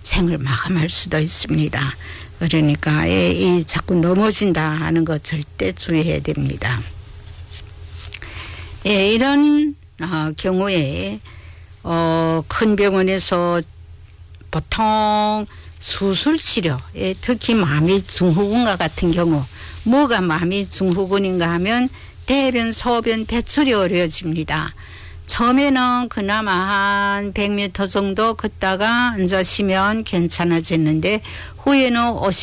생을 마감할 수도 있습니다. 그러니까 이 자꾸 넘어진다 하는 거 절대 주의해야 됩니다. 이런 경우에 큰 병원에서 보통 수술치료, 특히 마미 증후군과 같은 경우 뭐가 마미 증후군인가 하면 대변, 소변 배출이 어려워집니다. 처음에는 그나마 한 100m 정도 걷다가 앉아시면 괜찮아졌는데 후에는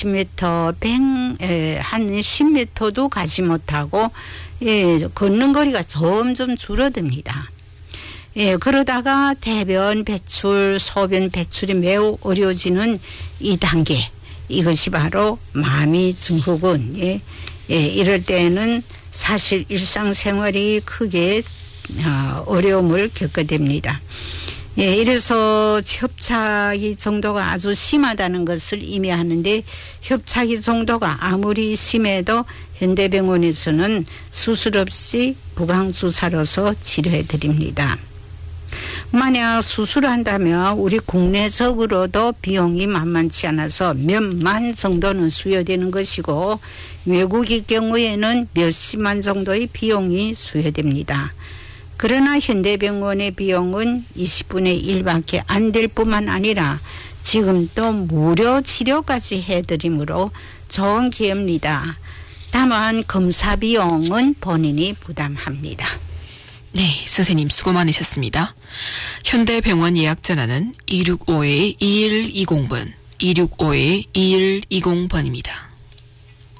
50m, 한 10m도 가지 못하고 걷는 거리가 점점 줄어듭니다. 그러다가 대변 배출, 소변 배출이 매우 어려워지는 2단계. 이것이 바로 마미 증후군. 이럴 때는 사실 일상생활이 크게 어려움을 겪게 됩니다. 이래서 협착이 정도가 아주 심하다는 것을 의미하는데 협착이 정도가 아무리 심해도 현대병원에서는 수술 없이 부강주사로서 치료해 드립니다. 만약 수술한다면 우리 국내적으로도 비용이 만만치 않아서 몇만 정도는 수요되는 것이고 외국일 경우에는 몇십만 정도의 비용이 수요됩니다. 그러나 현대병원의 비용은 20분의 1밖에 안 될 뿐만 아니라 지금 또 무료 치료까지 해드리므로 좋은 기회입니다. 다만 검사 비용은 본인이 부담합니다. 네, 선생님 수고 많으셨습니다. 현대병원 예약 전화는 265-2120번, 265-2120번입니다.